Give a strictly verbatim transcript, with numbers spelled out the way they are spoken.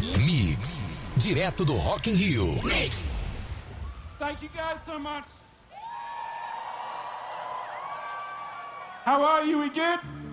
Mix. Direto do Rock in Rio. Mix. Thank you guys so much. How are you? We good?